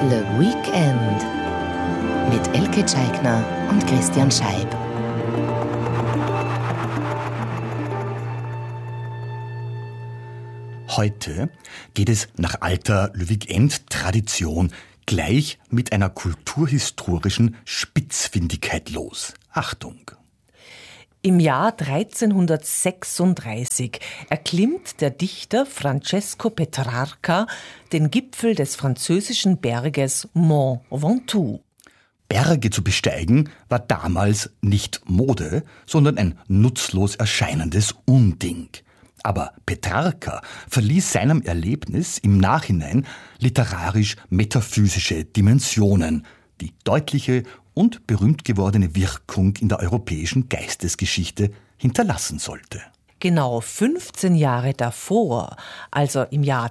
Le Weekend mit Elke Tscheigner und Christian Scheib. Heute geht es nach alter Le Weekend-Tradition gleich mit einer kulturhistorischen Spitzfindigkeit los. Achtung! Im Jahr 1336 erklimmt der Dichter Francesco Petrarca den Gipfel des französischen Berges Mont Ventoux. Berge zu besteigen war damals nicht Mode, sondern ein nutzlos erscheinendes Unding. Aber Petrarca verließ seinem Erlebnis im Nachhinein literarisch-metaphysische Dimensionen, die deutliche und berühmt gewordene Wirkung in der europäischen Geistesgeschichte hinterlassen sollte. Genau 15 Jahre davor, also im Jahr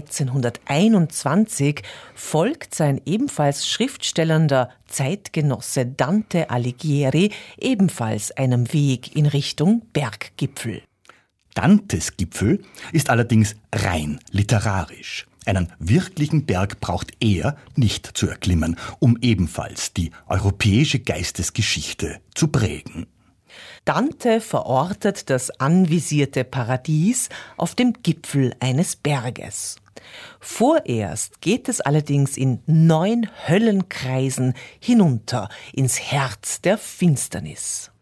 1321, folgt sein ebenfalls schriftstellender Zeitgenosse Dante Alighieri ebenfalls einem Weg in Richtung Berggipfel. Dantes Gipfel ist allerdings rein literarisch. Einen wirklichen Berg braucht er nicht zu erklimmen, um ebenfalls die europäische Geistesgeschichte zu prägen. Dante verortet das anvisierte Paradies auf dem Gipfel eines Berges. Vorerst geht es allerdings in 9 Höllenkreisen hinunter ins Herz der Finsternis.